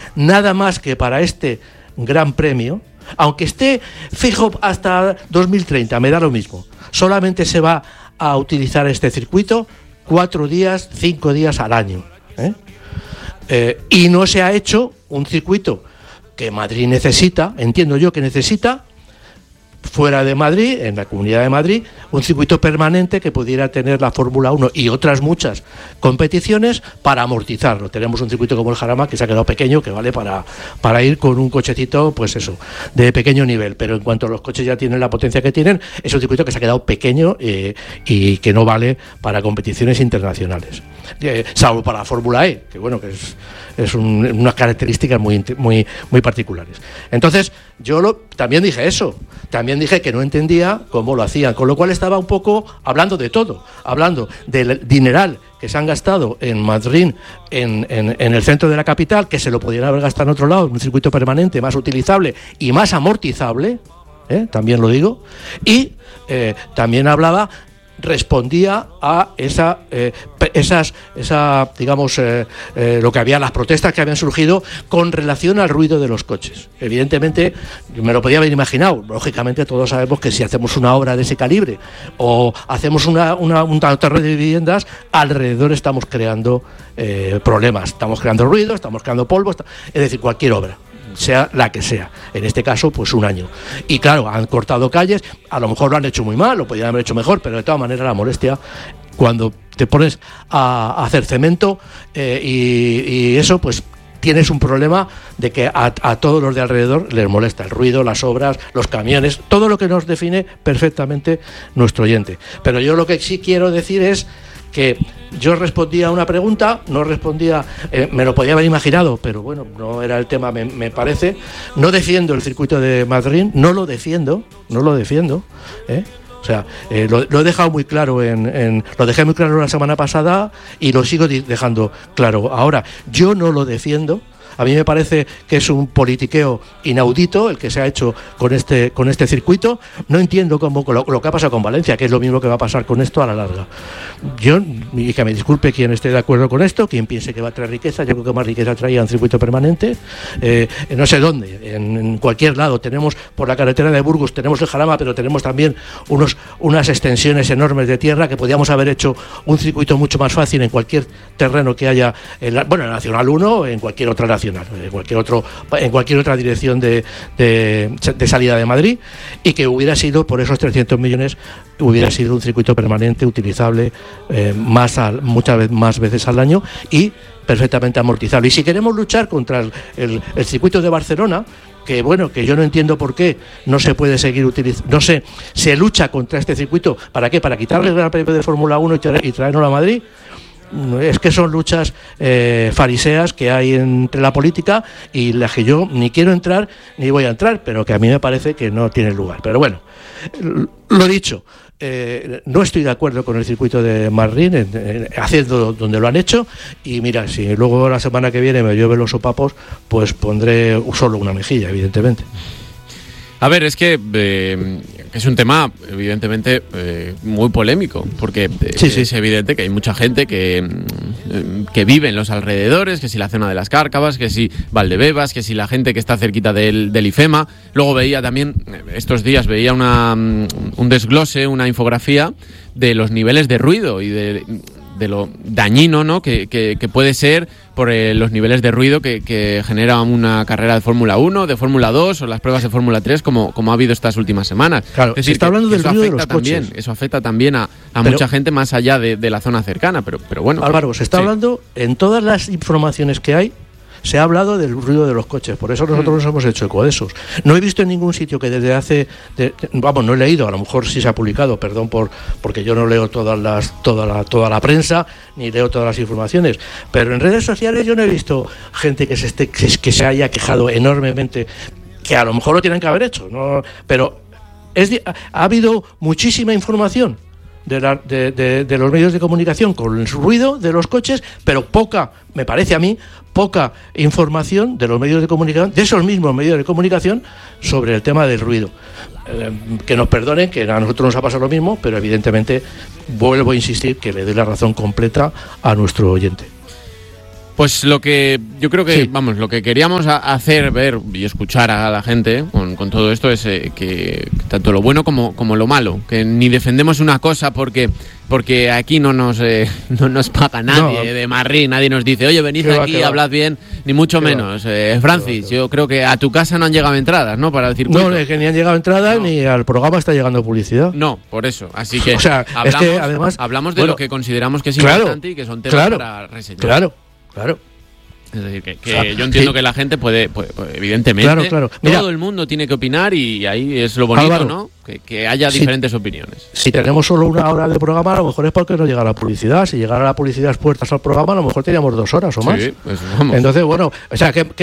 nada más que para este Gran Premio, aunque esté fijo hasta 2030, me da lo mismo. Solamente se va a utilizar este circuito 4 días, 5 días al año. Y no se ha hecho un circuito que Madrid necesita, entiendo yo que necesita, fuera de Madrid, en la Comunidad de Madrid, un circuito permanente que pudiera tener la Fórmula 1 y otras muchas competiciones para amortizarlo. Tenemos un circuito como el Jarama que se ha quedado pequeño, que vale para ir con un cochecito, pues eso, de pequeño nivel, pero en cuanto los coches ya tienen la potencia que tienen, es un circuito que se ha quedado pequeño y que no vale para competiciones internacionales, salvo para la Fórmula E, que bueno, que es unas características muy particulares. Entonces, yo también dije eso, también dije que no entendía cómo lo hacían, con lo cual estaba un poco hablando de todo, hablando del dineral que se han gastado en Madrid, en el centro de la capital, que se lo podrían haber gastado en otro lado, en un circuito permanente más utilizable y más amortizable, también lo digo, y también respondía a lo que había, las protestas que habían surgido con relación al ruido de los coches. Evidentemente, me lo podía haber imaginado. Lógicamente, todos sabemos que si hacemos una obra de ese calibre o hacemos un torre de viviendas, alrededor estamos creando problemas. Estamos creando ruido, estamos creando polvo, es decir, cualquier obra, sea la que sea, en este caso pues un año, y claro, han cortado calles, a lo mejor lo han hecho muy mal, lo podrían haber hecho mejor, pero de todas maneras la molestia cuando te pones a hacer cemento y eso, pues tienes un problema de que a todos los de alrededor les molesta el ruido, las obras, los camiones, todo lo que nos define perfectamente nuestro oyente. Pero yo lo que sí quiero decir es que yo respondía a una pregunta, no respondía, me lo podía haber imaginado, pero bueno, no era el tema, me parece. No defiendo el circuito de Madrid, no lo defiendo. O sea, lo he dejado muy claro lo dejé muy claro la semana pasada y lo sigo dejando claro ahora. Yo no lo defiendo. A mí me parece que es un politiqueo inaudito el que se ha hecho con este circuito. No entiendo cómo lo que ha pasado con Valencia, que es lo mismo que va a pasar con esto a la larga. Y que me disculpe quien esté de acuerdo con esto, quien piense que va a traer riqueza. Yo creo que más riqueza traía un circuito permanente. No sé dónde, en cualquier lado. Tenemos por la carretera de Burgos, tenemos el Jarama, pero tenemos también unas extensiones enormes de tierra que podíamos haber hecho un circuito mucho más fácil en cualquier terreno que haya, en la Nacional 1 o en cualquier otra nacional, en cualquier otra dirección de salida de Madrid, y que hubiera sido, por esos 300 millones, hubiera sido un circuito permanente, utilizable muchas más veces al año y perfectamente amortizable. Y si queremos luchar contra el circuito de Barcelona, que bueno, que yo no entiendo por qué no se puede seguir utilizando, no sé, se lucha contra este circuito, ¿para qué? Para quitarle el Gran Premio de Fórmula 1 y traernos a Madrid. Es que son luchas fariseas que hay entre la política y las que yo ni quiero entrar ni voy a entrar, pero que a mí me parece que no tienen lugar. Pero bueno, lo dicho, no estoy de acuerdo con el circuito de Madrid haciendo donde lo han hecho, y mira, si luego la semana que viene me llueven los sopapos, pues pondré solo una mejilla, evidentemente. A ver, es que es un tema evidentemente muy polémico, porque es evidente que hay mucha gente que vive en los alrededores, que si la zona de las Cárcavas, que si Valdebebas, que si la gente que está cerquita del IFEMA. Luego veía también, estos días veía un desglose, una infografía de los niveles de ruido y de lo dañino, ¿no?, que puede ser por los niveles de ruido que genera una carrera de Fórmula 1, de Fórmula 2 o las pruebas de Fórmula 3 como ha habido estas últimas semanas. Claro, es decir, está hablando del ruido de los coches. Eso afecta también a mucha gente más allá de la zona cercana, pero bueno. Álvaro, se está hablando en todas las informaciones que hay. Se ha hablado del ruido de los coches, por eso nosotros nos hemos hecho eco de esos. No he visto en ningún sitio que desde hace... no he leído, a lo mejor sí se ha publicado, perdón porque yo no leo toda la prensa, ni leo todas las informaciones, pero en redes sociales yo no he visto gente que se haya quejado enormemente, que a lo mejor lo tienen que haber hecho, ¿no? Pero ha habido muchísima información de los medios de comunicación con el ruido de los coches, pero me parece a mí, poca información de los medios de comunicación, de esos mismos medios de comunicación, sobre el tema del ruido. Que nos perdonen, que a nosotros nos ha pasado lo mismo, pero evidentemente vuelvo a insistir que le doy la razón completa a nuestro oyente. Pues lo que yo creo que, vamos, lo que queríamos hacer, ver y escuchar a la gente con todo esto es que tanto lo bueno como lo malo, que ni defendemos una cosa porque aquí no nos paga nadie de Madrid, nadie nos dice, oye, venid aquí, hablad bien, ni mucho menos. Francis, yo creo que a tu casa no han llegado entradas, ¿no? Para el circuito. No, que ni han llegado entradas ni al programa está llegando publicidad. No, por eso. Así que, o sea, hablamos de lo que consideramos que es importante y que son temas para reseñar. Claro. Es decir, que yo entiendo que la gente puede evidentemente, todo el mundo tiene que opinar y ahí es lo bonito, Álvaro, ¿no? Que haya diferentes opiniones. Si tenemos solo una hora de programa, a lo mejor es porque no llega la publicidad. Si llegara la publicidad expuestas al programa, a lo mejor teníamos 2 horas o más. Sí, pues vamos. Entonces, bueno, o sea, ¿qué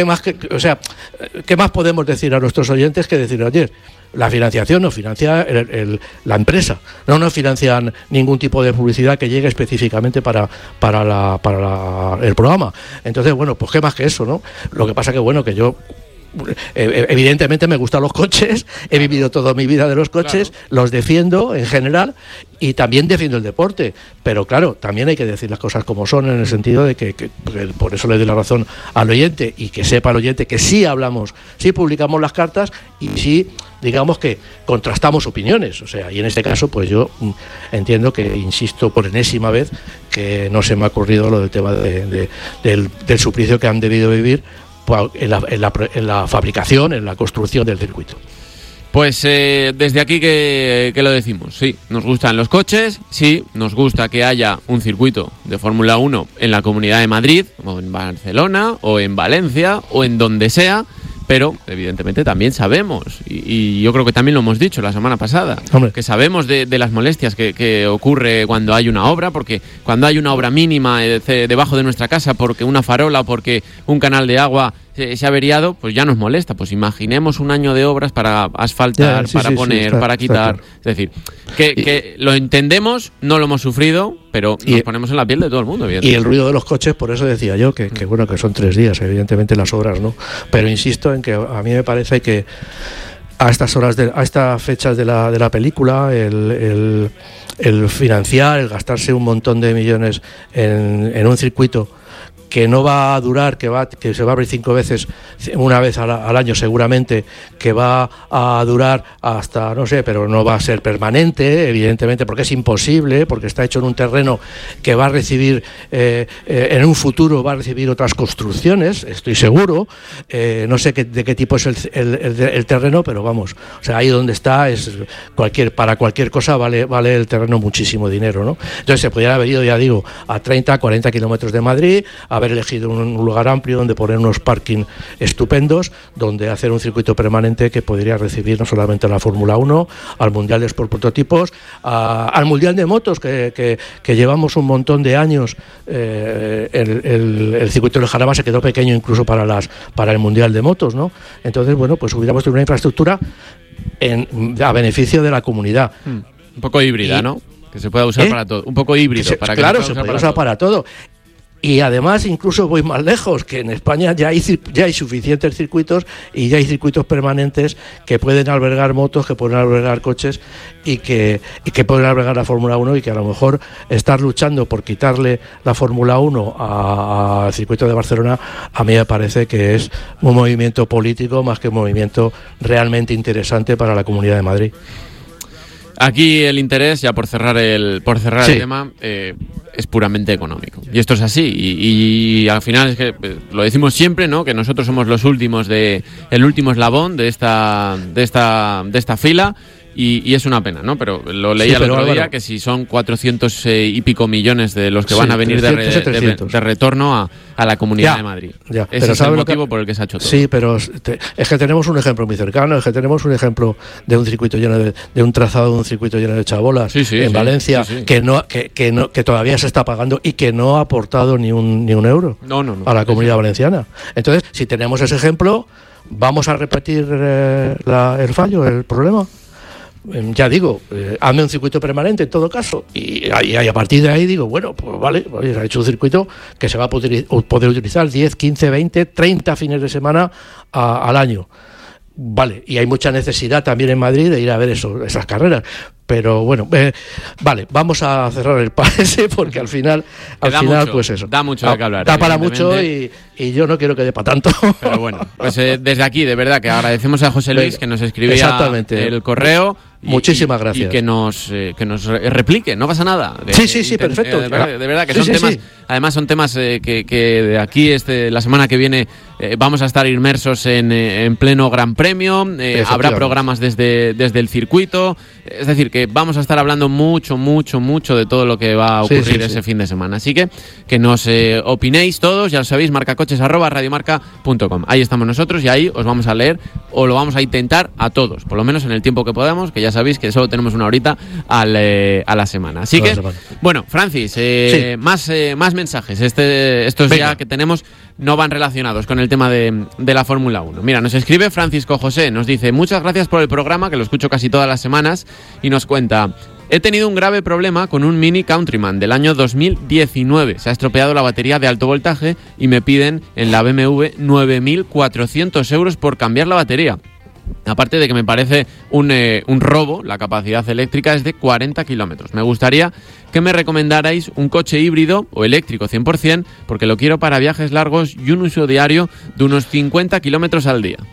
más podemos decir a nuestros oyentes que decir, oye, la financiación no financia la empresa, no financian ningún tipo de publicidad que llegue específicamente para el programa. Entonces, bueno, pues qué más que eso, ¿no? Lo que pasa que yo evidentemente me gustan los coches, he vivido toda mi vida de los coches, los defiendo en general y también defiendo el deporte, pero claro, también hay que decir las cosas como son, en el sentido de que por eso le doy la razón al oyente, y que sepa el oyente que sí hablamos, sí publicamos las cartas y sí, digamos que contrastamos opiniones, o sea, y en este caso pues yo entiendo que, insisto por enésima vez, que no se me ha ocurrido lo del tema del suplicio que han debido vivir en la fabricación, en la construcción del circuito. Pues desde aquí que lo decimos, sí, nos gustan los coches, sí, nos gusta que haya un circuito de Fórmula 1 en la Comunidad de Madrid, o en Barcelona, o en Valencia, o en donde sea, pero evidentemente también sabemos, y yo creo que también lo hemos dicho la semana pasada, que sabemos de las molestias que ocurre cuando hay una obra, porque cuando hay una obra mínima debajo de nuestra casa, porque una farola o porque un canal de agua se ha averiado, pues ya nos molesta. Pues imaginemos un año de obras para asfaltar, para poner, para quitar. Claro. Es decir, que lo entendemos, no lo hemos sufrido, pero nos ponemos en la piel de todo el mundo. Y el ruido de los coches, por eso decía yo que bueno, que son 3 días, evidentemente las obras no. Pero insisto en que a mí me parece que a estas fechas de la película, el financiar, el gastarse un montón de millones en un circuito que no va a durar, que se va a abrir 5 veces, una vez al año seguramente, que va a durar hasta, no sé, pero no va a ser permanente, evidentemente, porque es imposible, porque está hecho en un terreno que va a recibir, en un futuro va a recibir otras construcciones, estoy seguro, no sé de qué tipo es el terreno, pero vamos, o sea, ahí donde está, para cualquier cosa vale el terreno muchísimo dinero, ¿no? Entonces se podría haber ido, ya digo, a 30, 40 kilómetros de Madrid, haber elegido un lugar amplio donde poner unos parking estupendos, donde hacer un circuito permanente que podría recibir no solamente a la Fórmula 1, al Mundial de Sport Prototipos, al Mundial de Motos, que llevamos un montón de años. El circuito del Jarama se quedó pequeño incluso para el Mundial de Motos, ¿no? Entonces, bueno, pues hubiéramos tenido una infraestructura a beneficio de la comunidad. Un poco híbrida, ¿no? Que se pueda usar para todo. Un poco híbrido. Claro, se puede usar para todo. Y además, incluso voy más lejos, que en España ya hay suficientes circuitos, y ya hay circuitos permanentes que pueden albergar motos, que pueden albergar coches y que pueden albergar la Fórmula 1, y que a lo mejor estar luchando por quitarle la Fórmula 1 al circuito de Barcelona, a mí me parece que es un movimiento político más que un movimiento realmente interesante para la Comunidad de Madrid. Aquí el interés, ya por cerrar el tema, es puramente económico. Y esto es así. Y al final es que lo decimos siempre, ¿no? Que nosotros somos los últimos el último eslabón de esta fila. Y es una pena, ¿no? Pero lo leí el otro día, que si son 400 y pico millones de los que van a venir 300, de retorno a la Comunidad de Madrid. Ese es el motivo por el que se ha hecho todo. Sí, pero es que tenemos un ejemplo muy cercano, es que tenemos un ejemplo de un circuito lleno de un trazado de un circuito lleno de chabolas en Valencia, que todavía se está pagando y que no ha aportado ni un euro a la Comunidad Valenciana. Entonces, si tenemos ese ejemplo, ¿vamos a repetir el fallo, el problema? Ya digo, hazme un circuito permanente en todo caso, y a partir de ahí digo, bueno, pues vale, ha hecho un circuito que se va a poder utilizar 10, 15, 20, 30 fines de semana al año. vale, y hay mucha necesidad también en Madrid de ir a ver esas carreras. Pero bueno, vale, vamos a cerrar el pase porque al final mucho, pues eso. Da mucho de qué hablar. Da para mucho y yo no quiero que dé para tanto. Pero bueno, pues desde aquí, de verdad, que agradecemos a José Luis que nos escribía el correo. Muchísimas gracias. Y que nos replique, no pasa nada. Sí, perfecto. De verdad que son temas, además son temas que de aquí, la semana que viene, vamos a estar inmersos en pleno Gran Premio, habrá programas desde el circuito, es decir, que vamos a estar hablando mucho de todo lo que va a ocurrir ese fin de semana. Así que nos opinéis todos, ya lo sabéis, marcacoches@radiomarca.com. Ahí estamos nosotros y ahí os vamos a leer o lo vamos a intentar a todos, por lo menos en el tiempo que podamos, que ya sabéis que solo tenemos una horita a la semana. Así que, bueno, Francis, más mensajes. Estos ya que tenemos no van relacionados con el tema de la Fórmula 1. Mira, nos escribe Francisco José, nos dice: muchas gracias por el programa, que lo escucho casi todas las semanas, y nos cuenta: he tenido un grave problema con un Mini Countryman del año 2019. Se ha estropeado la batería de alto voltaje y me piden en la BMW 9.400 euros por cambiar la batería. Aparte de que me parece un robo, la capacidad eléctrica es de 40 kilómetros. Me gustaría que me recomendarais un coche híbrido o eléctrico 100%, porque lo quiero para viajes largos y un uso diario de unos 50 kilómetros al día.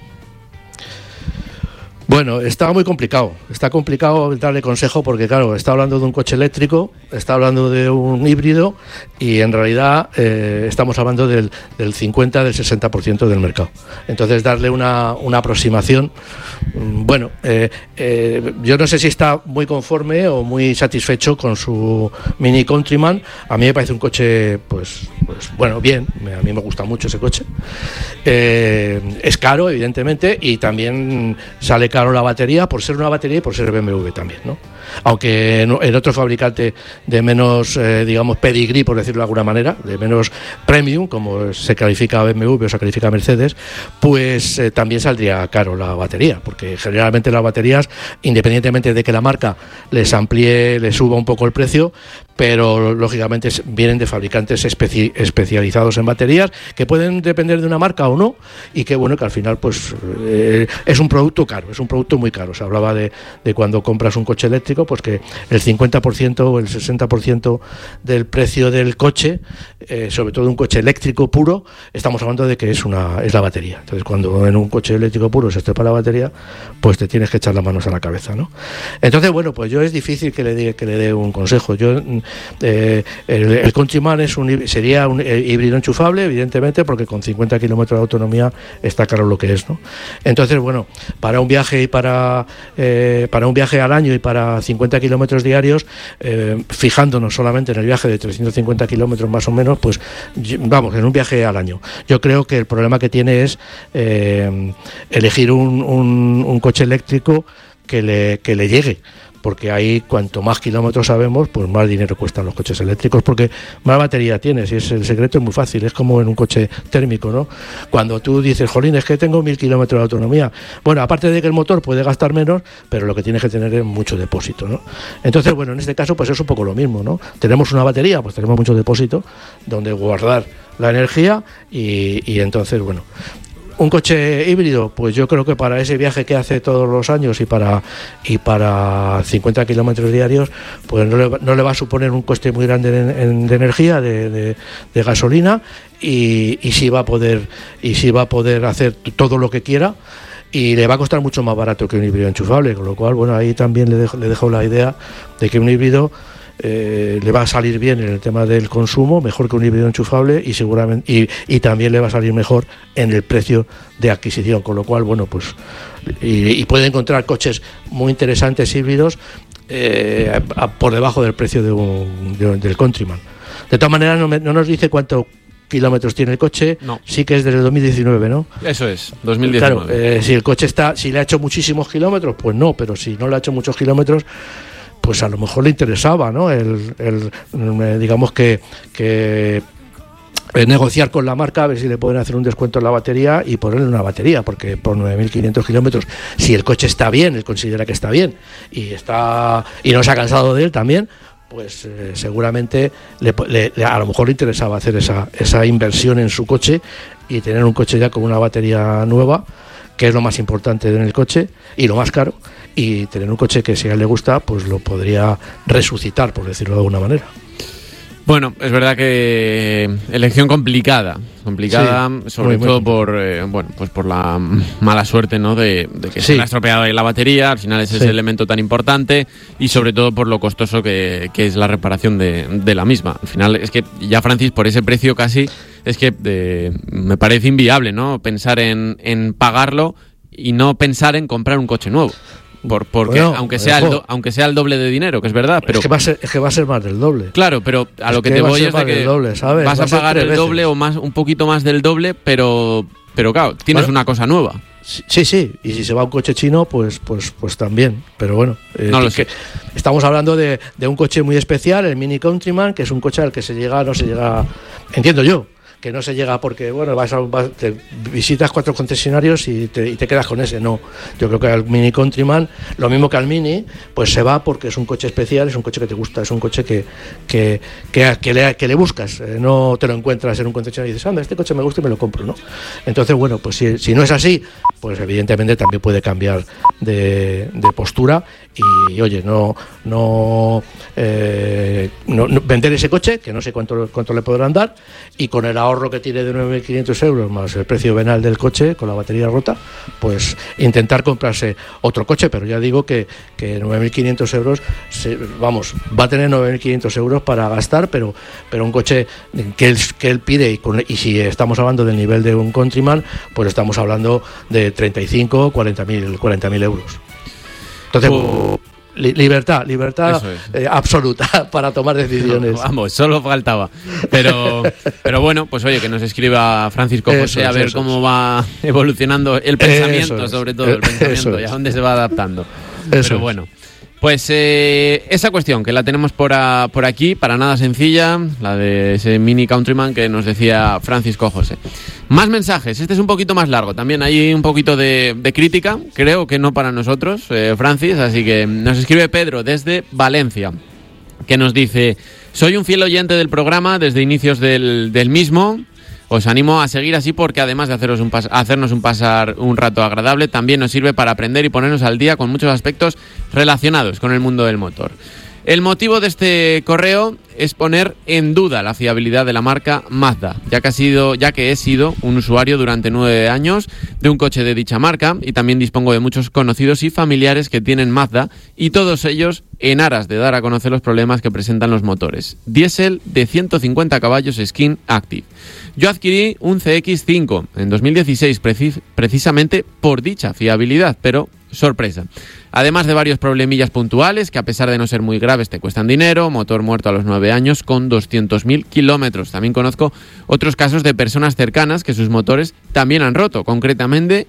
Bueno, está muy complicado. Está complicado darle consejo porque, claro, está hablando de un coche eléctrico, está hablando de un híbrido y, en realidad, estamos hablando del 50, del 60% del mercado. Entonces, darle una aproximación, bueno, yo no sé si está muy conforme o muy satisfecho con su Mini Countryman. A mí me parece un coche, pues bueno, bien. A mí me gusta mucho ese coche. Es caro, evidentemente, y también sale caro la batería, por ser una batería y por ser BMW también, ¿no? Aunque en otro fabricante de menos, digamos, pedigrí, por decirlo de alguna manera, de menos premium, como se califica BMW o se califica Mercedes, pues también saldría caro la batería, porque generalmente las baterías, independientemente de que la marca les amplíe, les suba un poco el precio, pero lógicamente vienen de fabricantes especializados en baterías, que pueden depender de una marca o no, y que bueno, que al final pues es un producto caro, es un producto muy caro. Se hablaba de cuando compras un coche eléctrico, pues que el 50% o el 60% del precio del coche, sobre todo un coche eléctrico puro, estamos hablando de que es la batería. Entonces, cuando en un coche eléctrico puro se estropa la batería, pues te tienes que echar las manos a la cabeza, ¿no? Entonces, bueno, pues yo es difícil que le dé un consejo. Yo el Countryman sería un híbrido enchufable, evidentemente, porque con 50 kilómetros de autonomía está claro lo que es, ¿no? Entonces, bueno, para un viaje y para un viaje al año y para 50 kilómetros diarios, fijándonos solamente en el viaje de 350 kilómetros más o menos, pues vamos, en un viaje al año. Yo creo que el problema que tiene es elegir un coche eléctrico que le llegue, porque ahí cuanto más kilómetros sabemos, pues más dinero cuestan los coches eléctricos, porque más batería tienes, y el secreto es muy fácil, es como en un coche térmico, ¿no? Cuando tú dices, jolín, es que tengo 1000 kilómetros de autonomía, bueno, aparte de que el motor puede gastar menos, pero lo que tienes que tener es mucho depósito, ¿no? Entonces, bueno, en este caso pues es un poco lo mismo, ¿no? Tenemos una batería, pues tenemos mucho depósito donde guardar la energía y entonces, bueno, un coche híbrido, pues yo creo que para ese viaje que hace todos los años y para 50 kilómetros diarios, pues no le va a suponer un coste muy grande de energía, de gasolina, y sí va a poder hacer todo lo que quiera, y le va a costar mucho más barato que un híbrido enchufable, con lo cual, bueno, ahí también le dejo la idea de que un híbrido le va a salir bien en el tema del consumo, mejor que un híbrido enchufable, y seguramente y también le va a salir mejor en el precio de adquisición, con lo cual, bueno, pues y puede encontrar coches muy interesantes híbridos por debajo del precio del Countryman. De todas maneras, no nos dice cuánto kilómetros tiene el coche. No. Sí que es desde el 2019, ¿no? Eso es, 2019. Claro, si el coche si le ha hecho muchísimos kilómetros, pues no, pero si no le ha hecho muchos kilómetros, pues a lo mejor le interesaba, ¿no? Digamos que negociar con la marca a ver si le pueden hacer un descuento en la batería y ponerle una batería, porque por 9.500 kilómetros, si el coche está bien, él considera que está bien y no se ha cansado de él también, pues seguramente a lo mejor le interesaba hacer esa inversión en su coche y tener un coche ya con una batería nueva que es lo más importante en el coche y lo más caro, y tener un coche que si a él le gusta, pues lo podría resucitar, por decirlo de alguna manera. Bueno, es verdad que elección complicada, sí, sobre todo por pues por la mala suerte, ¿no? de que se le ha estropeado ahí la batería. Al final es ese elemento tan importante, y sobre todo por lo costoso que es la reparación de la misma. Al final es que ya, Francis, por ese precio casi es que me parece inviable, ¿no? Pensar en pagarlo y no pensar en comprar un coche nuevo. Porque bueno, aunque sea el doble de dinero, que es verdad, pero es que va a ser más del doble. Claro, pero a lo que te voy es de que doble, ¿sabes? Vas a pagar el doble o más, un poquito más del doble, pero claro, tienes una cosa nueva. Sí, y si se va un coche chino, pues también. Pero bueno, no lo sé. Estamos hablando de un coche muy especial, el Mini Countryman, que es un coche al que no se llega, entiendo yo, que no se llega porque, bueno, te visitas 4 concesionarios y te quedas con ese. No, yo creo que al Mini Countryman, lo mismo que al Mini, pues se va porque es un coche especial, es un coche que te gusta, es un coche que le buscas, no te lo encuentras en un concesionario y dices, anda, este coche me gusta y me lo compro, ¿no? Entonces, bueno, pues si no es así, pues evidentemente también puede cambiar de postura y, oye, no vender ese coche, que no sé cuánto le podrán dar, y con el ahorro que tiene de 9.500 euros más el precio venal del coche con la batería rota, pues intentar comprarse otro coche. Pero ya digo que 9.500 euros, va a tener 9.500 euros para gastar, pero un coche que él pide, y si estamos hablando del nivel de un Countryman, pues estamos hablando de 35, 40.000 euros. Entonces, libertad absoluta para tomar decisiones. Vamos, solo faltaba. Pero bueno, pues oye, que nos escriba Francisco José a ver cómo va evolucionando el pensamiento, sobre todo el pensamiento, y a dónde se va adaptando. Pero bueno, pues esa cuestión que la tenemos por aquí, para nada sencilla, la de ese Mini Countryman que nos decía Francisco José. Más mensajes, este es un poquito más largo, también hay un poquito de crítica, creo que no para nosotros, Francis, así que nos escribe Pedro desde Valencia, que nos dice: soy un fiel oyente del programa desde inicios del mismo. Os animo a seguir así porque además de hacernos pasar un rato agradable, también nos sirve para aprender y ponernos al día con muchos aspectos relacionados con el mundo del motor. El motivo de este correo es poner en duda la fiabilidad de la marca Mazda, ya que he sido un usuario durante 9 años de un coche de dicha marca, y también dispongo de muchos conocidos y familiares que tienen Mazda, y todos ellos en aras de dar a conocer los problemas que presentan los motores. Diésel de 150 caballos Skin Active. Yo adquirí un CX-5 en 2016 precisamente por dicha fiabilidad, pero sorpresa. Además de varios problemillas puntuales que, a pesar de no ser muy graves, te cuestan dinero, motor muerto a los 9 años con 200.000 kilómetros. También conozco otros casos de personas cercanas que sus motores también han roto, concretamente,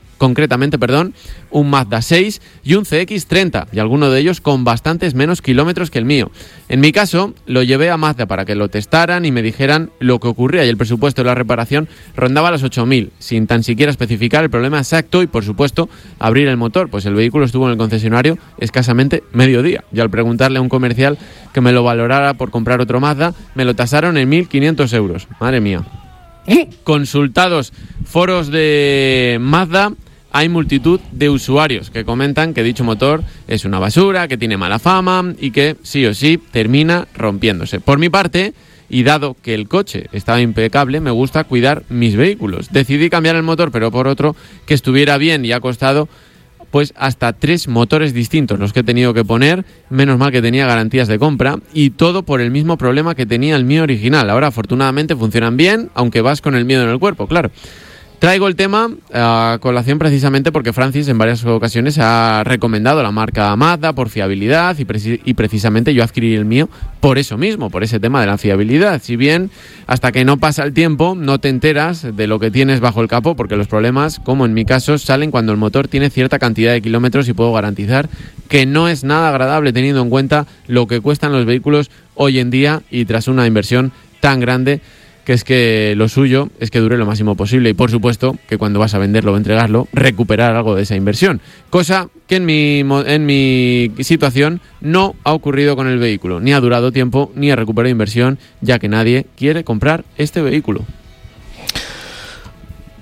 un Mazda 6 y un CX-30, y alguno de ellos con bastantes menos kilómetros que el mío. En mi caso, lo llevé a Mazda para que lo testaran y me dijeran lo que ocurría, y el presupuesto de la reparación rondaba los 8.000, sin tan siquiera especificar el problema exacto y, por supuesto, abrir el motor, pues el vehículo estuvo en el concesionario escasamente medio día, y al preguntarle a un comercial que me lo valorara por comprar otro Mazda, me lo tasaron en 1.500 euros. Madre mía. Consultados foros de Mazda, hay multitud de usuarios que comentan que dicho motor es una basura, que tiene mala fama y que sí o sí termina rompiéndose. Por mi parte, y dado que el coche estaba impecable, me gusta cuidar mis vehículos. Decidí cambiar el motor, pero por otro que estuviera bien, y ha costado pues hasta 3 motores distintos los que he tenido que poner. Menos mal que tenía garantías de compra, y todo por el mismo problema que tenía el mío original. Ahora afortunadamente funcionan bien, aunque vas con el miedo en el cuerpo, claro. Traigo el tema a colación precisamente porque Francis en varias ocasiones ha recomendado la marca Mazda por fiabilidad, y precisamente yo adquirí el mío por eso mismo, por ese tema de la fiabilidad. Si bien hasta que no pasa el tiempo no te enteras de lo que tienes bajo el capó, porque los problemas, como en mi caso, salen cuando el motor tiene cierta cantidad de kilómetros, y puedo garantizar que no es nada agradable teniendo en cuenta lo que cuestan los vehículos hoy en día, y tras una inversión tan grande, que es que lo suyo es que dure lo máximo posible, y por supuesto que cuando vas a venderlo o entregarlo, recuperar algo de esa inversión, cosa que en mi situación no ha ocurrido con el vehículo, ni ha durado tiempo, ni he recuperado inversión, ya que nadie quiere comprar este vehículo.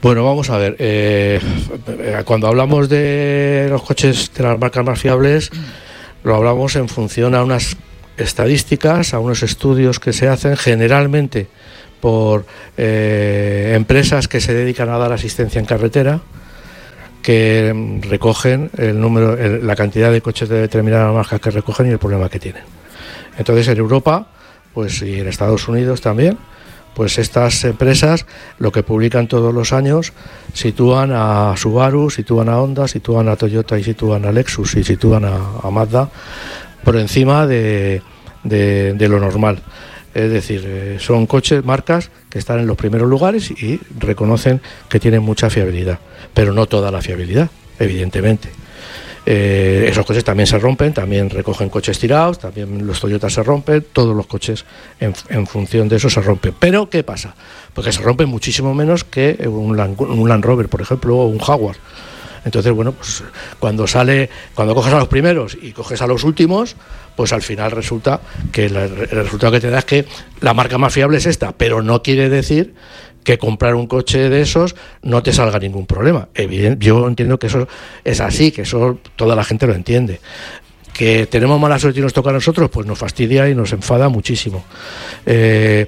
Bueno, vamos a ver. Cuando hablamos de los coches de las marcas más fiables, lo hablamos en función a unas estadísticas, a unos estudios que se hacen generalmente por empresas que se dedican a dar asistencia en carretera, que recogen el número, la cantidad de coches de determinadas marcas que recogen y el problema que tienen. Entonces, en Europa, pues, y en Estados Unidos también, pues estas empresas lo que publican todos los años sitúan a Subaru, sitúan a Honda, sitúan a Toyota y sitúan a Lexus y sitúan a Mazda por encima de lo normal. Es decir, son coches, marcas que están en los primeros lugares y reconocen que tienen mucha fiabilidad, pero no toda la fiabilidad, evidentemente. Esos coches también se rompen, también recogen coches tirados, también los Toyotas se rompen, todos los coches en función de eso se rompen. Pero ¿qué pasa? Porque se rompen muchísimo menos que un Land Rover, por ejemplo, o un Jaguar. Entonces, bueno, pues cuando coges a los primeros y coges a los últimos, pues al final resulta que el resultado que te da es que la marca más fiable es esta, pero no quiere decir que comprar un coche de esos no te salga ningún problema. Yo entiendo que eso es así, que eso toda la gente lo entiende. Que tenemos mala suerte y nos toca a nosotros, pues nos fastidia y nos enfada muchísimo. Que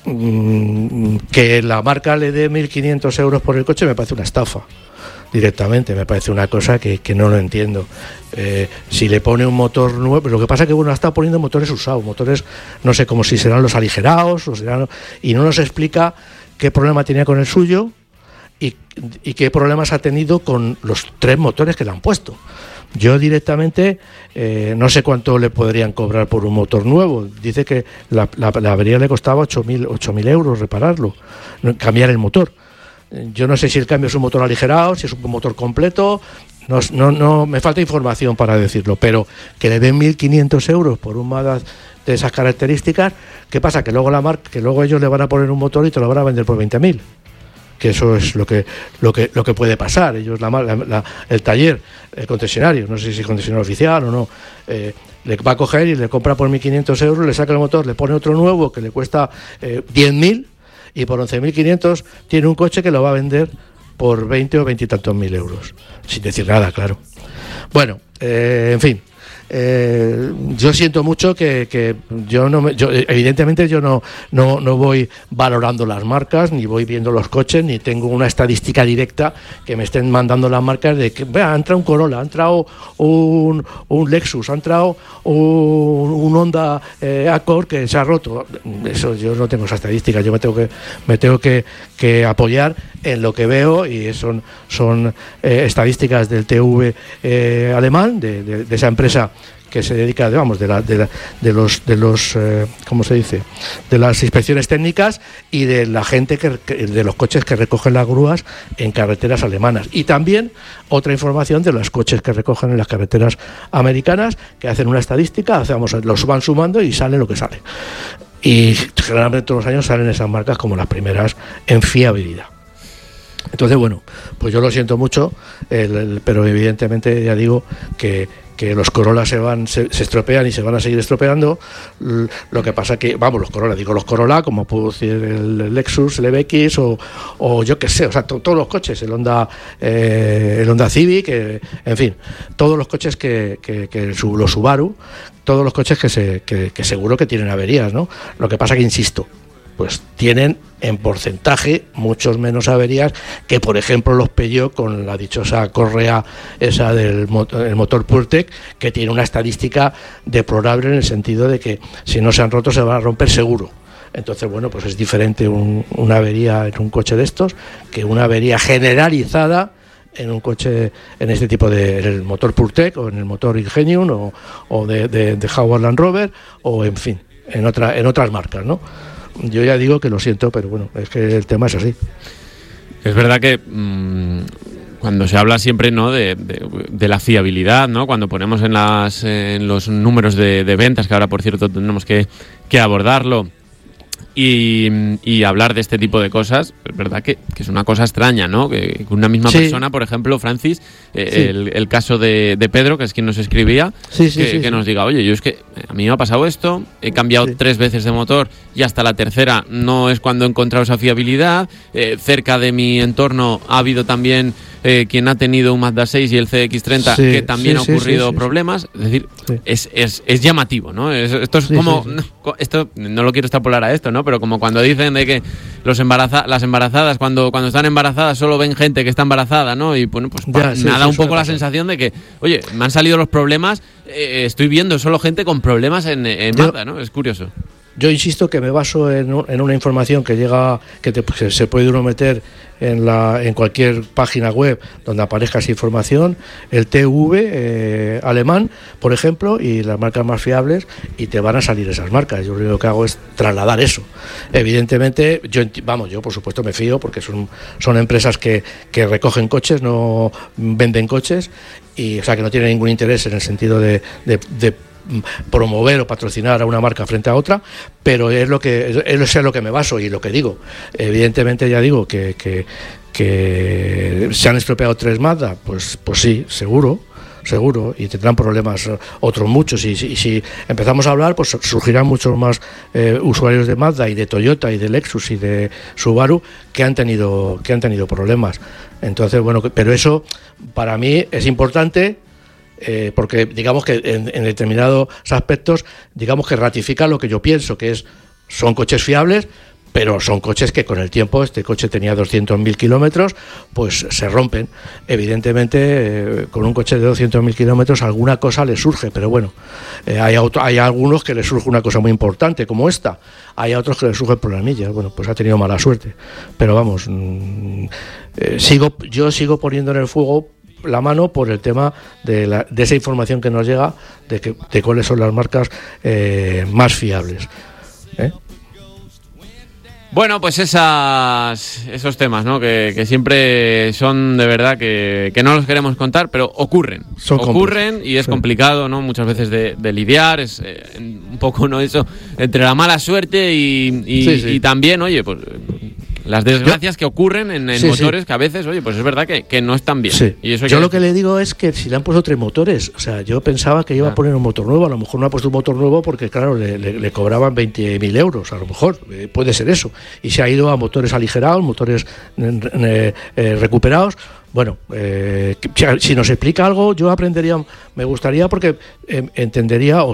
la marca le dé 1.500 euros por el coche me parece una estafa. Directamente, me parece una cosa que no lo entiendo. Si le pone un motor nuevo, lo que pasa es que está poniendo motores usados, motores, no sé cómo si serán los aligerados, y no nos explica qué problema tenía con el suyo y qué problemas ha tenido con los 3 motores que le han puesto. Yo directamente no sé cuánto le podrían cobrar por un motor nuevo. Dice que la avería le costaba 8.000 euros repararlo, cambiar el motor. Yo no sé si el cambio es un motor aligerado, si es un motor completo, no me falta información para decirlo, pero que le den 1.500 euros por un Mazda de esas características, ¿qué pasa? Que luego ellos le van a poner un motor y te lo van a vender por 20.000. Que eso es lo que puede pasar. Ellos, el taller, el concesionario, no sé si es concesionario oficial o no, le va a coger y le compra por 1.500 euros, le saca el motor, le pone otro nuevo que le cuesta 10.000 y por 11.500 tiene un coche que lo va a vender por 20 o 20 y tantos mil euros, sin decir nada, claro. Bueno, en fin. Yo siento mucho que yo evidentemente yo no voy valorando las marcas, ni voy viendo los coches, ni tengo una estadística directa que me estén mandando las marcas de que ha entrado un Corolla, ha entrado un Lexus, ha entrado un Honda Accord que se ha roto. Eso yo no tengo esa estadística. Yo me tengo que apoyar en lo que veo, y son estadísticas del TV alemán, de esa empresa que se dedica, digamos, de los ¿cómo se dice?, de las inspecciones técnicas y de la gente de los coches que recogen las grúas en carreteras alemanas, y también otra información de los coches que recogen en las carreteras americanas, que hacen una estadística, los van sumando y sale lo que sale, y generalmente todos los años salen esas marcas como las primeras en fiabilidad. Entonces, bueno, pues yo lo siento mucho, pero evidentemente ya digo que los Corolla se estropean y se van a seguir estropeando. Lo que pasa que, los Corolla, como puedo decir el Lexus, el EBX o yo qué sé, o sea, todos los coches, el Honda Civic, en fin, todos los coches los Subaru, todos los coches que seguro que tienen averías, ¿no? Lo que pasa que, insisto, pues tienen en porcentaje muchos menos averías que, por ejemplo, los Peugeot, con la dichosa correa esa del motor PureTech, que tiene una estadística deplorable en el sentido de que si no se han roto se van a romper seguro. Entonces, bueno, pues es diferente una avería en un coche de estos que una avería generalizada en un coche, en este tipo en el motor PureTech o en el motor Ingenium o de Jaguar Land Rover, o en fin, en otras marcas, ¿no? Yo ya digo que lo siento, pero bueno, es que el tema es así. Es verdad que cuando se habla siempre, ¿no?, de la fiabilidad, ¿no?, cuando ponemos en los números de ventas, que ahora por cierto tenemos que abordarlo, y hablar de este tipo de cosas. Es verdad que es una cosa extraña, ¿no? Que una misma persona, por ejemplo, Francis, el caso de Pedro, que es quien nos escribía, que nos diga, oye, yo es que a mí me ha pasado esto, he cambiado 3 veces de motor y hasta la tercera no es cuando he encontrado esa fiabilidad. Cerca de mi entorno ha habido también quien ha tenido un Mazda 6 y el CX-30 que también ha ocurrido problemas. Es decir, es llamativo, ¿no? Esto es como... No, esto no lo quiero extrapolar a esto, ¿no? Pero como cuando dicen de que las embarazadas, cuando están embarazadas solo ven gente que está embarazada, ¿no? Y bueno, pues me ha dado un poco la sensación de que, oye, me han salido los problemas, estoy viendo solo gente con problemas en Mazda, ¿no? Es curioso. Yo insisto que me baso en una información que llega, que se puede uno meter en cualquier página web donde aparezca esa información, el TV alemán, por ejemplo, y las marcas más fiables, y te van a salir esas marcas. Yo lo único que hago es trasladar eso. Evidentemente, yo por supuesto me fío, porque son empresas que recogen coches, no venden coches, y o sea que no tienen ningún interés en el sentido de promover o patrocinar a una marca frente a otra, pero es lo que me baso y lo que digo. Evidentemente ya digo que se han estropeado 3 Mazda, pues sí, seguro, y tendrán problemas otros muchos, y si empezamos a hablar, pues surgirán muchos más usuarios de Mazda y de Toyota y de Lexus y de Subaru que han tenido problemas. Entonces, bueno, pero eso para mí es importante, porque digamos que en determinados aspectos, digamos que ratifica lo que yo pienso, que son coches fiables, pero son coches que con el tiempo, este coche tenía 200.000 kilómetros, pues se rompen. Evidentemente, con un coche de 200.000 kilómetros alguna cosa le surge, pero bueno, hay algunos que le surge una cosa muy importante, como esta. Hay otros que le surgen problemillas. Bueno, pues ha tenido mala suerte. Pero vamos, yo sigo poniendo en el fuego la mano por el tema de esa información que nos llega de cuáles son las marcas más fiables. Bueno, pues esos temas, ¿no? Que siempre son de verdad que no los queremos contar, pero ocurren y es complicado, ¿no? Muchas veces de lidiar, es un poco, ¿no? Eso entre la mala suerte y también, oye, pues las desgracias que ocurren en motores que a veces, oye, pues es verdad que no están bien. Sí. Y eso yo lo que le digo es que si le han puesto 3 motores, o sea, yo pensaba que iba a poner un motor nuevo, a lo mejor no ha puesto un motor nuevo porque, claro, le cobraban 20.000 euros, a lo mejor, puede ser eso. Y se ha ido a motores aligerados, motores recuperados. Bueno, si nos explica algo, yo aprendería, me gustaría, porque entendería,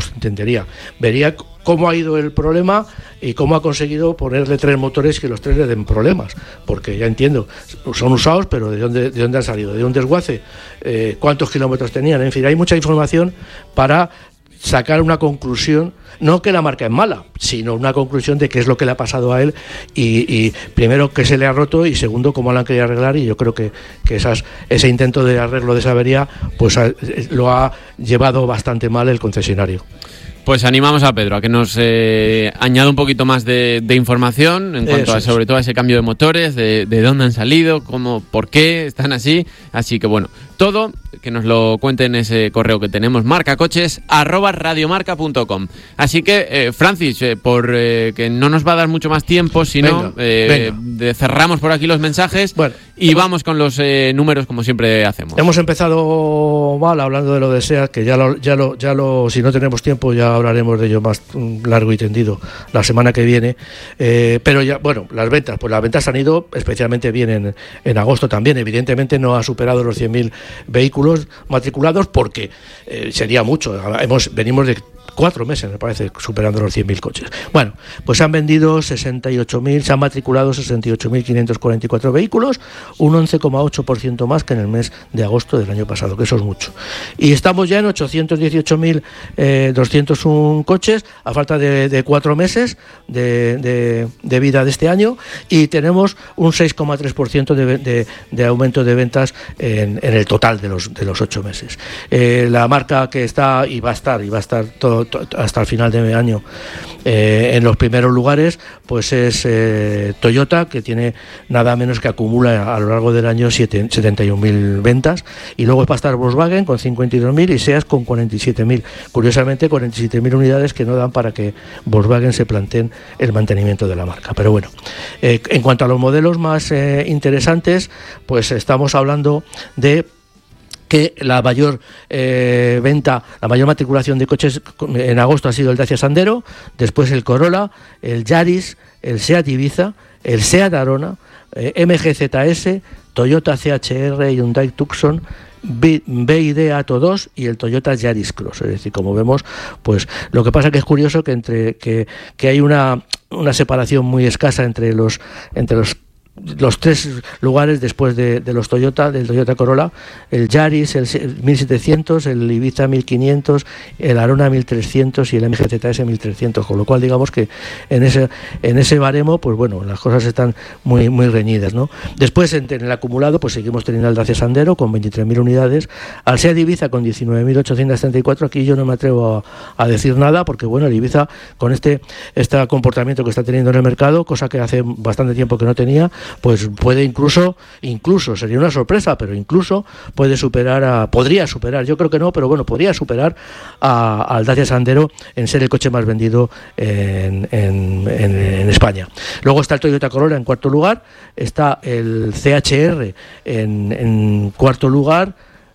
vería cómo ha ido el problema y cómo ha conseguido ponerle 3 motores que los 3 le den problemas, porque ya entiendo, son usados, pero ¿de dónde han salido? ¿De un desguace? ¿Cuántos kilómetros tenían? En fin, hay mucha información para sacar una conclusión, no que la marca es mala, sino una conclusión de qué es lo que le ha pasado a él y primero qué se le ha roto y segundo cómo lo han querido arreglar, y yo creo que ese intento de arreglo de esa avería pues lo ha llevado bastante mal el concesionario. Pues animamos a Pedro a que nos añada un poquito más de información en cuanto a, sobre todo, a ese cambio de motores, de dónde han salido, cómo, por qué están así. Así que bueno, todo que nos lo cuente en ese correo que tenemos, marcacoches@radiomarca.com. Así que, Francis, por que no nos va a dar mucho más tiempo, sino cerramos por aquí los mensajes y vamos con los números como siempre hacemos. Hemos empezado mal hablando de lo de SEAT, que ya lo si no tenemos tiempo ya hablaremos de ello más largo y tendido la semana que viene, pero ya, bueno, las ventas han ido especialmente bien en agosto también. Evidentemente no ha superado los 100.000 vehículos matriculados porque sería mucho. Venimos de 4 meses, me parece, superando los 100.000 coches. Bueno, pues han vendido 68.000, se han matriculado 68.544 vehículos, un 11,8% más que en el mes de agosto del año pasado, que eso es mucho. Y estamos ya en 818.201 coches, a falta de 4 meses de vida de este año, y tenemos un 6,3% de aumento de ventas en el total de los 8 meses. La marca que está y va a estar hasta el final de año. En los primeros lugares pues es Toyota, que tiene nada menos que acumula a lo largo del año 71.000 ventas, y luego va a estar Volkswagen con 52.000 y SEAT con 47.000. Curiosamente 47.000 unidades que no dan para que Volkswagen se planteen el mantenimiento de la marca. Pero bueno, en cuanto a los modelos más interesantes, pues estamos hablando de que la mayor venta, la mayor matriculación de coches en agosto ha sido el Dacia Sandero, después el Corolla, el Yaris, el SEAT Ibiza, el SEAT Arona, MG ZS, Toyota CHR, Hyundai Tucson, BYD Atto 2 y el Toyota Yaris Cross. Es decir, como vemos, pues lo que pasa que es curioso que hay una separación muy escasa entre los tres lugares después de los Toyota, del Toyota Corolla, el Yaris, el 1700, el Ibiza 1500, el Arona 1300 y el MG ZS 1300, con lo cual digamos que en ese baremo, pues bueno, las cosas están muy reñidas, ¿no? Después en el acumulado pues seguimos teniendo al Dacia Sandero con 23.000 unidades, al SEAT Ibiza con 19.834. Aquí yo no me atrevo a decir nada porque bueno, el Ibiza con este comportamiento que está teniendo en el mercado, cosa que hace bastante tiempo que no tenía, pues puede incluso sería una sorpresa, pero incluso podría superar, yo creo que no, pero bueno, podría superar al Dacia Sandero en ser el coche más vendido en España. Luego está el Toyota Corolla en cuarto lugar, está el CHR en cuarto lugar,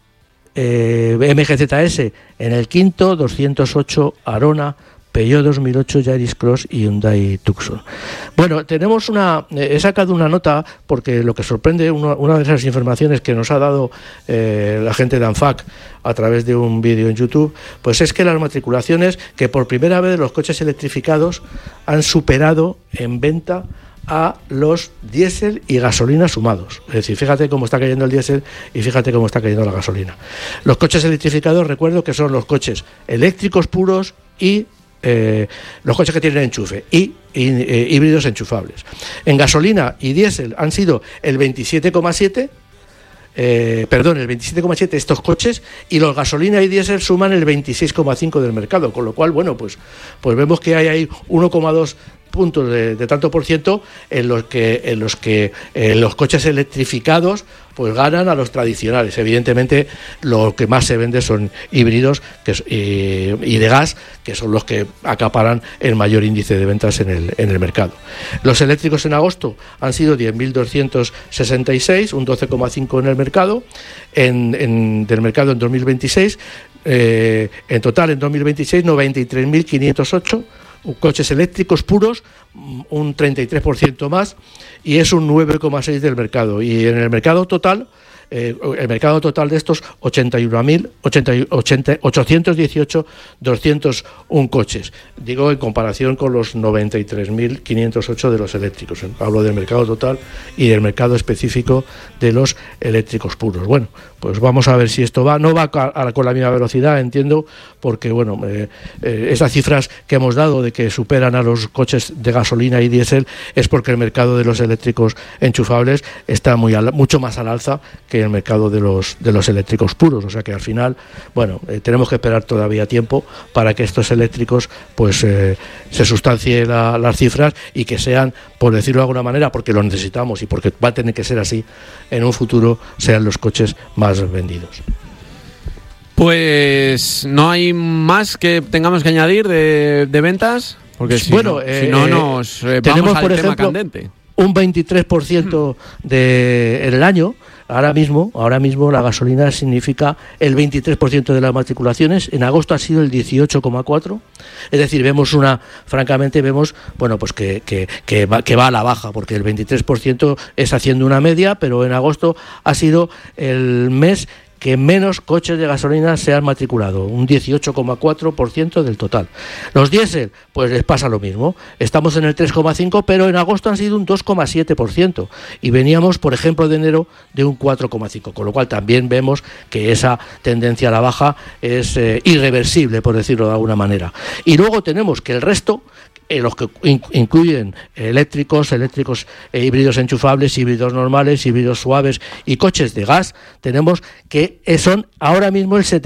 MG ZS en el quinto, 208 Arona, Peugeot 2008, Yaris Cross y Hyundai Tucson. Bueno, tenemos he sacado una nota porque lo que sorprende, una de esas informaciones que nos ha dado la gente de ANFAC a través de un vídeo en YouTube, pues es que las matriculaciones, que por primera vez los coches electrificados han superado en venta a los diésel y gasolina sumados. Es decir, fíjate cómo está cayendo el diésel y fíjate cómo está cayendo la gasolina. Los coches electrificados, recuerdo que son los coches eléctricos puros y los coches que tienen enchufe y híbridos enchufables. En gasolina y diésel han sido el 27,7%, el 27,7 estos coches, y los gasolina y diésel suman el 26,5 del mercado, con lo cual, bueno, pues vemos que hay ahí 1,2 puntos de tanto por ciento en los que los coches electrificados pues ganan a los tradicionales. Evidentemente lo que más se vende son híbridos y de gas, que son los que acaparan el mayor índice de ventas en el mercado. Los eléctricos en agosto han sido 10.266, un 12,5 en el mercado, del mercado en 2026, en total en 2026 93.508 coches eléctricos puros, un 33% más, y es un 9,6 del mercado. Y en el mercado total, de estos 818.201 coches, digo en comparación con los 93.508 de los eléctricos. Hablo del mercado total y del mercado específico de los eléctricos puros. Bueno, pues vamos a ver si esto no va con la misma velocidad, entiendo, porque bueno, esas cifras que hemos dado de que superan a los coches de gasolina y diésel es porque el mercado de los eléctricos enchufables está mucho más al alza que el mercado de los eléctricos puros. O sea que al final, bueno, tenemos que esperar todavía tiempo para que estos eléctricos pues se sustancien las cifras y que sean, por decirlo de alguna manera, porque lo necesitamos y porque va a tener que ser así en un futuro, sean los coches más vendidos. Pues no hay más que tengamos que añadir de ventas, porque si no nos tenemos, vamos por al tema ejemplo, candente. Un 23% en el año. Ahora mismo la gasolina significa el 23% de las matriculaciones. En agosto ha sido el 18,4%. Es decir, vemos bueno, pues que va a la baja, porque el 23% es haciendo una media, pero en agosto ha sido el mes que menos coches de gasolina se han matriculado, un 18,4% del total. Los diésel, pues les pasa lo mismo. Estamos en el 3,5%, pero en agosto han sido un 2,7%. Y veníamos, por ejemplo, de enero de un 4,5%. Con lo cual también vemos que esa tendencia a la baja es irreversible, por decirlo de alguna manera. Y luego tenemos que el resto, los que incluyen eléctricos híbridos enchufables, híbridos normales, híbridos suaves y coches de gas, tenemos que son ahora mismo el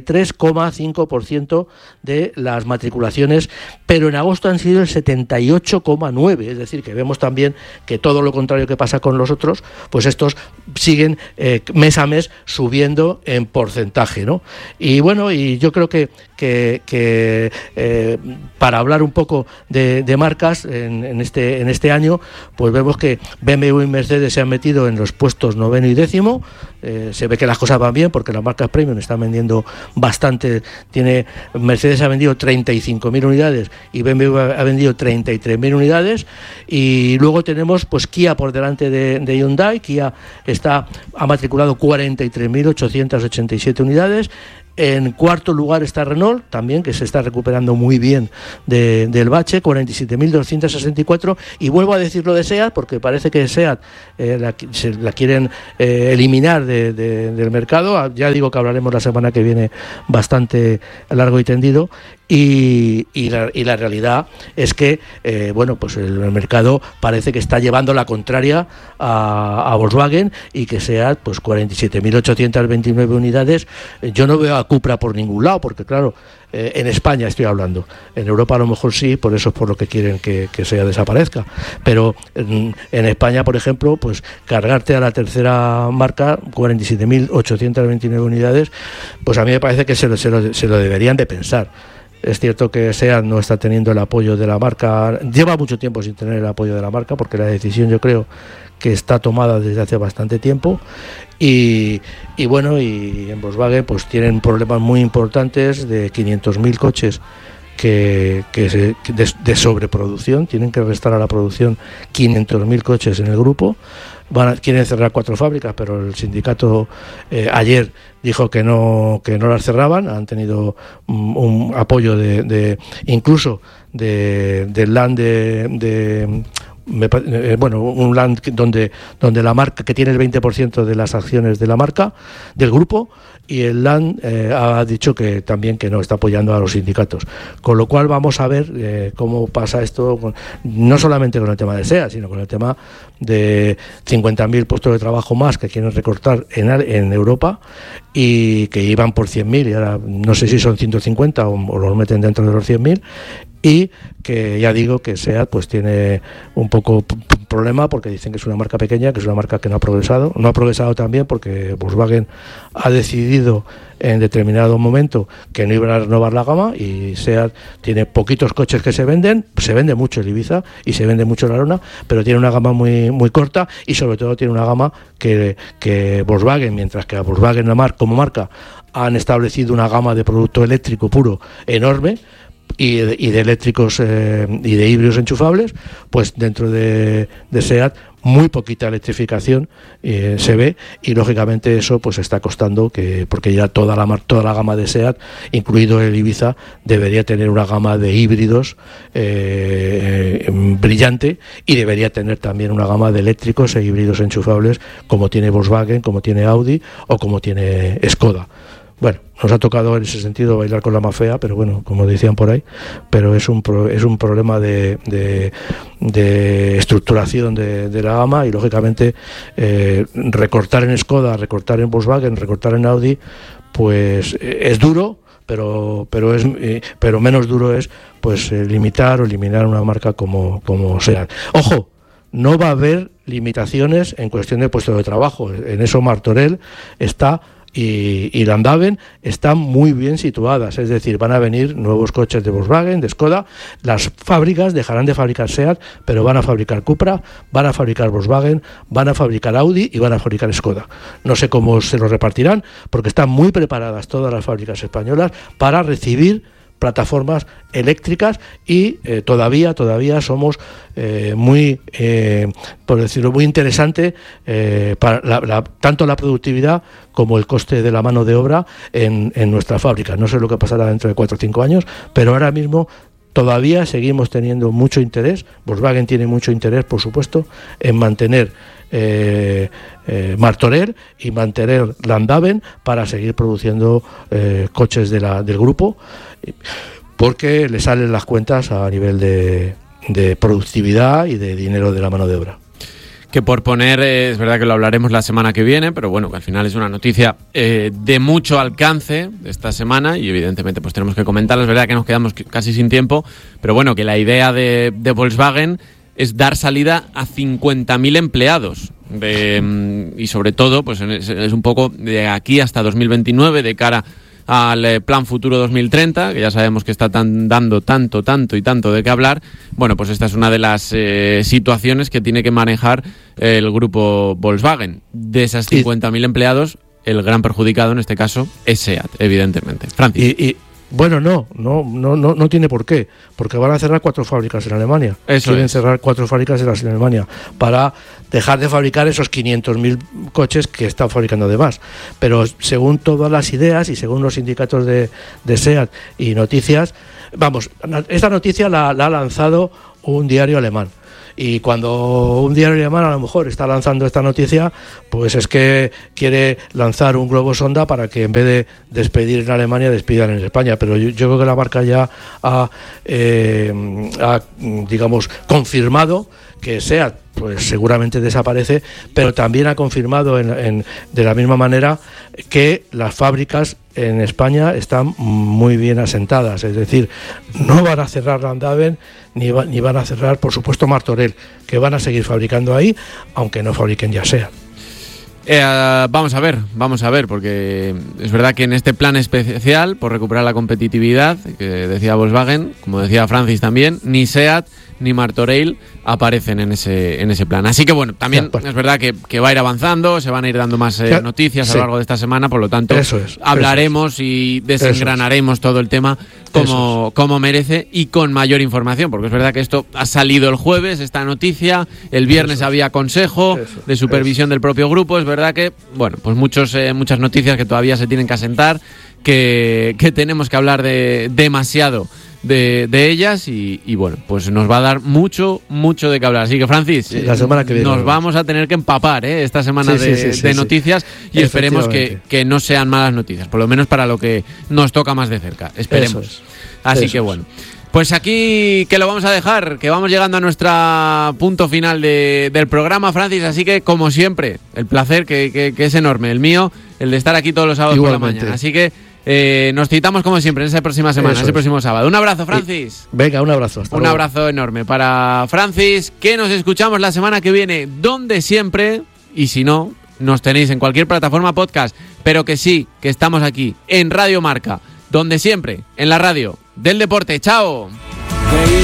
73,5% de las matriculaciones, pero en agosto han sido el 78,9%, es decir, que vemos también que todo lo contrario que pasa con los otros, pues estos siguen mes a mes subiendo en porcentaje, ¿no? Y bueno, y yo creo que para hablar un poco de marcas en este año, pues vemos que BMW y Mercedes se han metido en los puestos 9º y 10º. Se ve que las cosas van bien porque las marcas premium están vendiendo bastante. Mercedes ha vendido 35.000 unidades y BMW ha vendido 33.000 unidades, y luego tenemos pues Kia por delante de Hyundai. Kia ha matriculado 43.887 unidades. En cuarto lugar está Renault, también, que se está recuperando muy bien del bache, 47.264. Y vuelvo a decir lo de SEAT, porque parece que SEAT la quieren eliminar del mercado. Ya digo que hablaremos la semana que viene bastante largo y tendido. Y la realidad es que pues el mercado parece que está llevando la contraria a Volkswagen, y que SEAT, pues 47.829 unidades. Yo no veo a Cupra por ningún lado, porque claro, en España estoy hablando, en Europa a lo mejor sí, por eso es por lo que quieren que SEAT desaparezca, pero en España, por ejemplo, pues cargarte a la tercera marca 47.829 unidades, pues a mí me parece que se lo deberían de pensar. Es cierto que SEAT no está teniendo el apoyo de la marca, lleva mucho tiempo sin tener el apoyo de la marca, porque la decisión yo creo que está tomada desde hace bastante tiempo, y en Volkswagen pues tienen problemas muy importantes de 500.000 coches de sobreproducción. Tienen que restar a la producción 500.000 coches en el grupo. Quieren cerrar 4 fábricas, pero el sindicato ayer dijo que no las cerraban. Han tenido un apoyo incluso del land un land donde la marca, que tiene el 20% de las acciones de la marca, del grupo, y el land ha dicho que también que no está apoyando a los sindicatos, con lo cual vamos a ver cómo pasa esto, no solamente con el tema de SEAT, sino con el tema de 50.000 puestos de trabajo más que quieren recortar en Europa, y que iban por 100.000 y ahora no sé si son 150 o los meten dentro de los 100.000, y que ya digo que SEAT pues tiene un poco problema, porque dicen que es una marca pequeña, que es una marca que no ha progresado también porque Volkswagen ha decidido en determinado momento que no iban a renovar la gama, y SEAT tiene poquitos coches que se vende mucho el Ibiza y se vende mucho el Arona, pero tiene una gama muy, muy corta, y sobre todo tiene una gama que Volkswagen, mientras que a Volkswagen como marca han establecido una gama de producto eléctrico puro enorme, y de eléctricos y de híbridos enchufables, pues dentro de SEAT muy poquita electrificación se ve, y lógicamente eso pues está costando porque ya toda la gama de SEAT, incluido el Ibiza, debería tener una gama de híbridos brillante, y debería tener también una gama de eléctricos e híbridos enchufables como tiene Volkswagen, como tiene Audi o como tiene Skoda. Bueno, nos ha tocado en ese sentido bailar con la más fea, pero bueno, como decían por ahí, pero es un problema de estructuración de la gama, y lógicamente recortar en Skoda, recortar en Volkswagen, recortar en Audi, pues es duro, pero menos duro es pues limitar o eliminar una marca como SEAT. Ojo, no va a haber limitaciones en cuestión de puestos de trabajo. En eso Martorell está y Landhaven están muy bien situadas, es decir, van a venir nuevos coches de Volkswagen, de Skoda. Las fábricas dejarán de fabricar SEAT, pero van a fabricar Cupra, van a fabricar Volkswagen, van a fabricar Audi y van a fabricar Skoda. No sé cómo se lo repartirán, porque están muy preparadas todas las fábricas españolas para recibir plataformas eléctricas, y todavía somos muy, por decirlo, muy interesante para tanto la productividad como el coste de la mano de obra en nuestra fábrica. No sé lo que pasará dentro de 4 o 5 años, pero ahora mismo todavía seguimos teniendo mucho interés. Volkswagen tiene mucho interés, por supuesto, en mantener Martorell y mantener Landhaven para seguir produciendo coches del grupo. porque le salen las cuentas a nivel de productividad y de dinero de la mano de obra. Que por poner, es verdad que lo hablaremos la semana que viene, pero bueno, que al final es una noticia de mucho alcance esta semana y evidentemente pues tenemos que comentarla. Es verdad que nos quedamos casi sin tiempo, pero bueno, que la idea de Volkswagen es dar salida a 50.000 empleados y sobre todo pues es un poco de aquí hasta 2029 de cara al Plan Futuro 2030, que ya sabemos que está dando tanto de qué hablar. Bueno, pues esta es una de las situaciones que tiene que manejar el grupo Volkswagen. De esas 50.000 empleados, el gran perjudicado en este caso es SEAT, evidentemente. Francis. Bueno, no tiene por qué, porque van a cerrar 4 fábricas en Alemania. Quieren cerrar 4 fábricas en Alemania para dejar de fabricar esos 500.000 coches que están fabricando de más. Pero según todas las ideas y según los sindicatos de SEAT y noticias, esta noticia la ha lanzado un diario alemán. Y cuando un diario alemán a lo mejor está lanzando esta noticia, pues es que quiere lanzar un globo sonda para que en vez de despedir en Alemania, despidan en España. Pero yo creo que la marca ya ha digamos, confirmado que SEAT pues seguramente desaparece, pero también ha confirmado de la misma manera que las fábricas en España están muy bien asentadas, es decir, no van a cerrar Landhaven ni van a cerrar, por supuesto, Martorell, que van a seguir fabricando ahí, aunque no fabriquen ya SEAT. Vamos a ver, porque es verdad que en este plan especial por recuperar la competitividad, que decía Volkswagen, como decía Francis también, ni SEAT ni Martorell aparecen en ese plan. Así que bueno, también es verdad que va a ir avanzando, se van a ir dando más noticias a lo largo de esta semana, por lo tanto hablaremos y desengranaremos todo el tema como merece y con mayor información, porque es verdad que esto ha salido el jueves, esta noticia, el viernes había consejo de supervisión del propio grupo, es verdad que, bueno, pues muchas noticias que todavía se tienen que asentar, que tenemos que hablar demasiado de ellas y bueno, pues nos va a dar mucho de qué hablar. Así que, Francis, la semana que viene nos vamos a tener que empapar esta semana de noticias y esperemos que no sean malas noticias, por lo menos para lo que nos toca más de cerca. Esperemos. Así que bueno. Pues aquí que lo vamos a dejar, que vamos llegando a nuestro punto final del programa, Francis, así que como siempre, el placer que es enorme, el mío, el de estar aquí todos los sábados por la mañana. Así que nos citamos como siempre en esa próxima semana, ese próximo sábado. Un abrazo, Francis. Venga, un abrazo. Hasta luego. Abrazo enorme para Francis, que nos escuchamos la semana que viene, donde siempre, y si no, nos tenéis en cualquier plataforma podcast, pero que sí, que estamos aquí, en Radio Marca, donde siempre, en la radio del deporte. ¡Chao!